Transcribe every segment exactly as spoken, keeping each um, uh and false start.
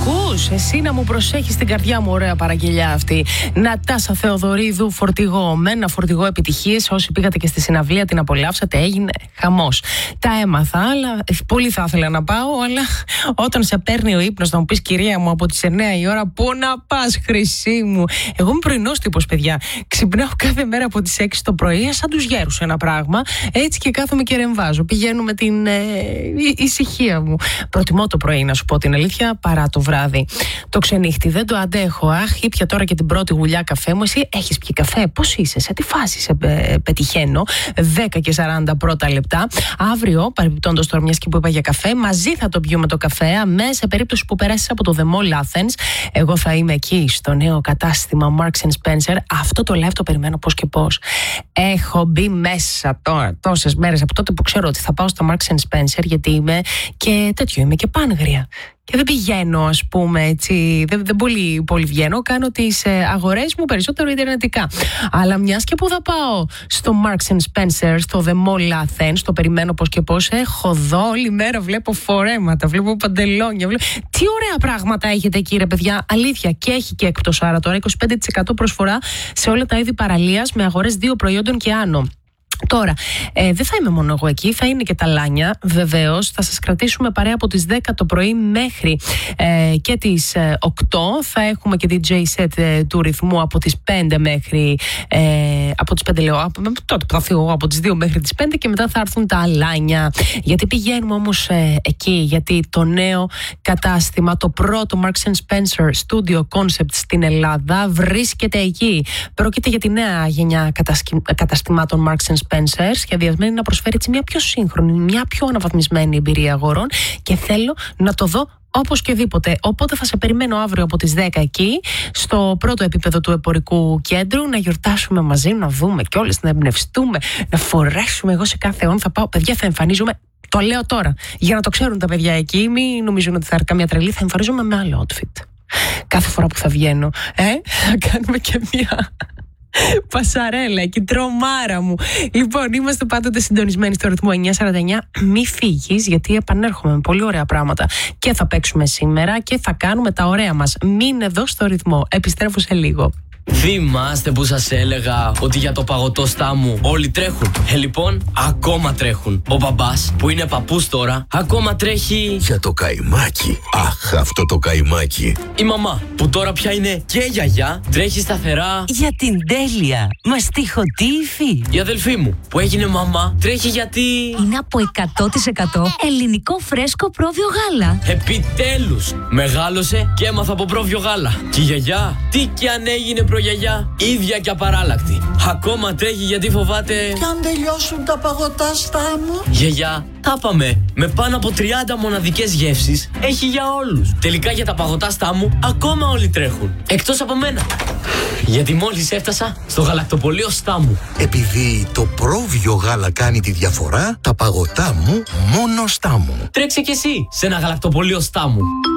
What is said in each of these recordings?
Ακούς, εσύ να μου προσέχεις την καρδιά μου, ωραία παραγγελιά αυτή. Νατάσα Θεοδωρίδου, φορτηγό. Με ένα φορτηγό επιτυχίες. Όσοι πήγατε και στη συναυλία την απολαύσατε, έγινε χαμός. Τα έμαθα, αλλά πολύ θα ήθελα να πάω. Αλλά όταν σε παίρνει ο ύπνος να μου πεις, κυρία μου, από τις εννιά η ώρα, πού να πας, χρυσή μου. Εγώ είμαι πρωινός τύπος, παιδιά. Ξυπνάω κάθε μέρα από τις έξι το πρωί, σαν τους γέρους ένα πράγμα. Έτσι και κάθομαι και ρεμβάζω. Πηγαίνω με την ε, ησυχία μου. Προτιμώ το πρωί, να σου πω την αλήθεια, παρά το βράδυ. Το ξενύχτη δεν το αντέχω. Αχ, ήπια τώρα και την πρώτη γουλιά καφέ μου. Εσύ έχεις πιει καφέ? Πώς είσαι, σε τι φάση σε ε, πετυχαίνω? δέκα και σαράντα πρώτα λεπτά. Αύριο, παρεμπιπτόντως τώρα, μιας και που είπα για καφέ, μαζί θα το πιούμε το καφέ. Αμέσως, σε περίπτωση που περάσεις από το The Mall Athens, εγώ θα είμαι εκεί στο νέο κατάστημα Marks and Spencer. Αυτό το live το περιμένω πώς και πώς. Έχω μπει μέσα τώρα τόσες μέρες από τότε που ξέρω ότι θα πάω στο Marks and Spencer, γιατί είμαι και τέτοιο, είμαι και πάνγρια. Και δεν πηγαίνω, ας πούμε, έτσι, δεν, δεν πολύ, πολύ βγαίνω. Κάνω τις ε, αγορές μου περισσότερο ιντερνετικά. Αλλά μιας και που θα πάω στο Marks and Spencer, στο The Mall Athens, το περιμένω πώς και πώς. Έχω δω όλη μέρα, βλέπω φορέματα, βλέπω παντελόνια. Βλέπω... Τι ωραία πράγματα έχετε εκεί, ρε παιδιά. Αλήθεια, και έχει και έκπτωση άρα τώρα. είκοσι πέντε τοις εκατό προσφορά σε όλα τα είδη παραλίας με αγορές δύο προϊόντων και άνω. Τώρα, ε, δεν θα είμαι μόνο εγώ εκεί, θα είναι και τα Λάνια, βεβαίως. Θα σας κρατήσουμε παρέα από τις δέκα το πρωί μέχρι ε, και τις ε, οκτώ. Θα έχουμε και ντι τζέι set ε, του ρυθμού από τις πέντε μέχρι. Ε, από τις πέντε λέω, από, τότε που θα φύγω εγώ από τις δύο μέχρι τις πέντε και μετά θα έρθουν τα Λάνια. Γιατί πηγαίνουμε όμως ε, εκεί, γιατί το νέο κατάστημα, το πρώτο Marks and Spencer Studio Concept στην Ελλάδα βρίσκεται εκεί. Πρόκειται για τη νέα γενιά καταστημάτων Marks and Spencer, σχεδιασμένη να προσφέρει έτσι μια πιο σύγχρονη, μια πιο αναβαθμισμένη εμπειρία αγορών, και θέλω να το δω όπως και δίποτε. Οπότε θα σε περιμένω αύριο από τις δέκα εκεί, στο πρώτο επίπεδο του εμπορικού κέντρου, να γιορτάσουμε μαζί, να δούμε κιόλας, να εμπνευστούμε, να φορέσουμε. Εγώ σε κάθε όν θα πάω, παιδιά, θα εμφανίζομαι. Το λέω τώρα, για να το ξέρουν τα παιδιά εκεί, μην νομίζουν ότι θα έρθει καμία τρελή, θα εμφανίζομαι με άλλο outfit. Κάθε φορά που θα βγαίνω, ε, θα κάνουμε και μια πασαρέλα εκεί, τρομάρα μου. Λοιπόν, είμαστε πάντοτε συντονισμένοι στο ρυθμό εννιά σαράντα εννιά. Μη φύγεις, γιατί επανέρχομαι με πολύ ωραία πράγματα. Και θα παίξουμε σήμερα και θα κάνουμε τα ωραία μας. Μείνε εδώ στο ρυθμό. Επιστρέφω σε λίγο. Θυμάστε που σας έλεγα ότι για το παγωτό στάμου όλοι τρέχουν? Ε, λοιπόν, ακόμα τρέχουν. Ο μπαμπάς, που είναι παππούς τώρα, ακόμα τρέχει για το καϊμάκι. Αχ, αυτό το καϊμάκι. Η μαμά, που τώρα πια είναι και γιαγιά, τρέχει σταθερά για την τέλεια μαστιχωτή υφή. Η αδελφή μου, που έγινε μαμά, τρέχει γιατί είναι από εκατό τοις εκατό ελληνικό φρέσκο πρόβιο γάλα. Επιτέλους, μεγάλωσε και έμαθα από πρόβιο γάλα. Και η γιαγιά, τι κι αν έγινε προγιαγιά, ίδια και απαράλλακτη, ακόμα τρέχει γιατί φοβάται κι αν τελειώσουν τα παγωτά στάμου. Γιαγιά, τα πάμε, με πάνω από τριάντα μοναδικές γεύσεις, έχει για όλους. Τελικά για τα παγωτά στάμου ακόμα όλοι τρέχουν, εκτός από μένα, γιατί μόλις έφτασα στο γαλακτοπωλείο Στάμου. Επειδή το πρόβιο γάλα κάνει τη διαφορά, τα παγωτά μου μόνο Στάμου. Τρέξε κι εσύ σε ένα γαλακτοπωλείο Στάμου.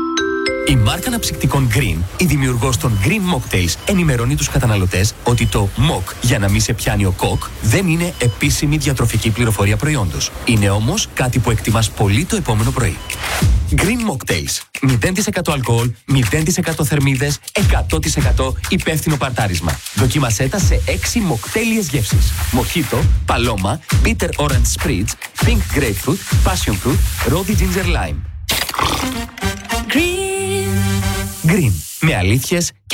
Η μάρκα αναψυκτικών Green, η δημιουργός των Green Mocktails, ενημερώνει τους καταναλωτές ότι το Mock, για να μην σε πιάνει ο κοκ, δεν είναι επίσημη διατροφική πληροφορία προϊόντος. Είναι όμως κάτι που εκτιμάς πολύ το επόμενο πρωί. Green Mocktails. μηδέν τοις εκατό αλκοόλ, μηδέν τοις εκατό θερμίδες, εκατό τοις εκατό υπεύθυνο παρτάρισμα. Δοκίμασέ τα σε έξι μοκτέλιες γεύσεις. Mojito, Paloma, Bitter Orange Spritz, Pink Grapefruit, Passion Fruit, Rosy Ginger Lime. Green. Green. Με αλήθειες και